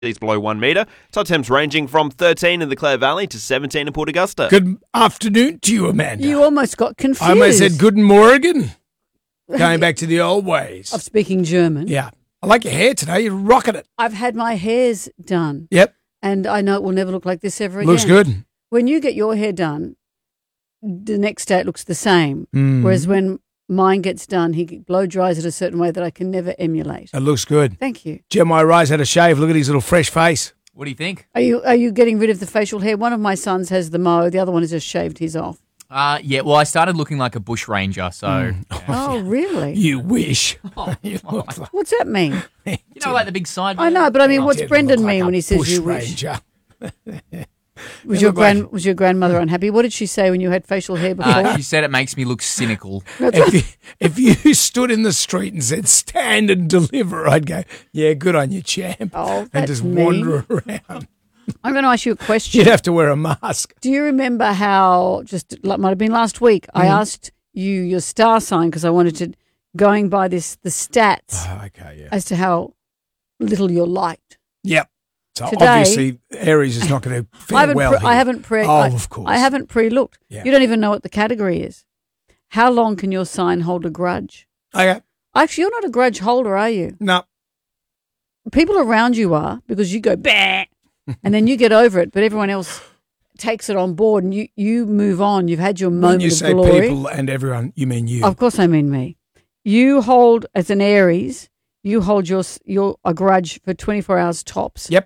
It's below 1 metre. Top temps ranging from 13 in the Clare Valley to 17 in Port Augusta. Good afternoon to you, Amanda. You almost got confused. I almost said Guten Morgen. Going back to the old ways. Of speaking German. Yeah. I like your hair today. You're rocking it. I've had my hairs done. Yep. And I know it will never look like this ever again. Looks good. When you get your hair done, the next day it looks the same. Whereas when mine gets done, he blow dries it a certain way that I can never emulate. It looks good. Thank you. Jeremiah Rice had a shave. Look at his little fresh face. What do you think? Are you getting rid of the facial hair? One of my sons has the mow. The other one has just shaved his off. Yeah, well, I started looking like a bush ranger, so... Oh, really? You wish. What's that mean? You know, like the big side... I know, but I mean, what's Brendan mean when he says bush you wish? ranger. Was your grandmother unhappy? What did she say when you had facial hair before? She said it makes me look cynical. If you stood in the street and said, stand and deliver, I'd go, yeah, good on you, champ. Oh, and that's just mean. wander around. I'm going to ask you a question. You'd have to wear a mask. Do you remember how, just like might have been last week, I asked you your star sign because I wanted to, going by the stats Oh, okay, yeah. as to how little you're liked. Yep. So Today- obviously Aries is not going to fare well here. I haven't of course. I haven't pre-looked. Yeah. You don't even know what the category is. How long can your sign hold a grudge? Okay. Actually, you're not a grudge holder, are you? No. People around you are because you go bah, and then you get over it, but everyone else takes it on board and you move on. You've had your When moment you of say glory. people and everyone, you mean you. Of course, I mean me. You hold as an Aries. You hold your a grudge for 24 hours tops. Yep.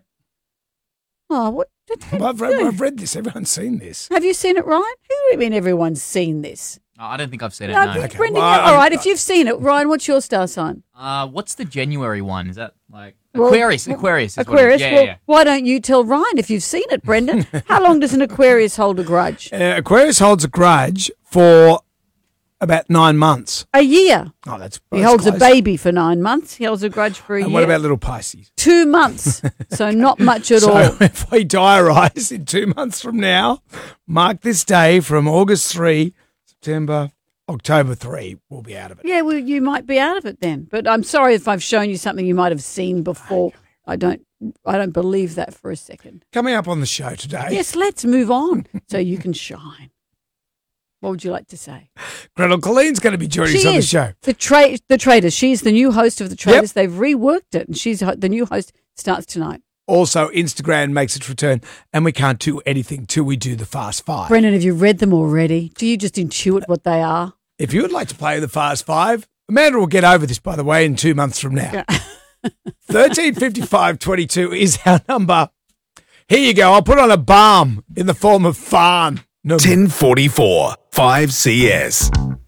Oh, what? I've read this. Everyone's seen this. Have you seen it, Ryan? Who do you mean everyone's seen this? Oh, I don't think I've said it, No, no. Okay, Brendan, well, all right, if you've seen it, Ryan, what's your star sign? What's the January one? Is that like... Well, Aquarius. Aquarius. Is what it Aquarius. is. Well, Yeah. why don't you tell Ryan if you've seen it, Brendan? How long does an Aquarius hold a grudge? Aquarius holds a grudge for about 9 months. A year. Oh, that's He holds a baby for 9 months. He holds a grudge for a And year. what about little Pisces? 2 months. So not much at So all. if we diarise in 2 months from now, mark this day from August 3, September, October 3, we'll be out of it. Yeah, well, you might be out of it then. But I'm sorry if I've shown you something you might have seen before. I don't believe that for a second. Coming up on the show today, Yes, let's move on so you can shine. What would you like to say? Gretel Colleen's going to be joining us on the show. The Traders. She's the new host of The Traders. They've reworked it, and she's the new host. Starts tonight. Also, Instagram makes its return, and we can't do anything till we do the Fast Five. Brendan, have you read them already? Do you just intuit what they are? If you would like to play the Fast Five, Amanda will get over this, by the way, in 2 months from now. 135522 is our number. Here you go. I'll put on a balm in the form of farm. 1044 5CS.